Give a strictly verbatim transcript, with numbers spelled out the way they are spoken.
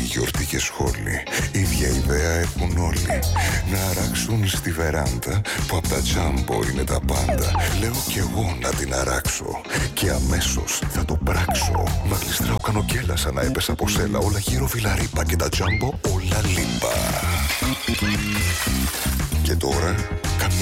γιορτή και σχόλη. Ίδια ιδέα έχουν όλοι. Να αράξουν στη βεράντα που απ' τα τζάμπο είναι τα πάντα. Λέω κι εγώ να την αράξω και αμέσως θα το πράξω. Μα γλιστράω κανοκέλα σαν να έπεσα από σέλα. Όλα γύρω βιλαρίπα και τα τζάμπο όλα λίπα. Και τώρα